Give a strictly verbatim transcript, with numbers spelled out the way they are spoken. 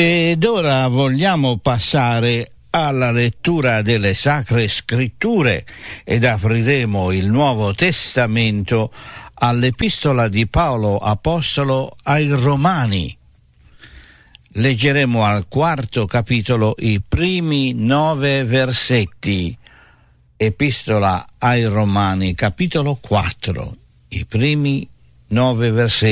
Ed ora vogliamo passare alla lettura delle Sacre Scritture ed apriremo il Nuovo Testamento all'Epistola di Paolo Apostolo ai Romani. Leggeremo al quarto capitolo i primi nove versetti. Epistola ai Romani, capitolo quattro, i primi nove versetti.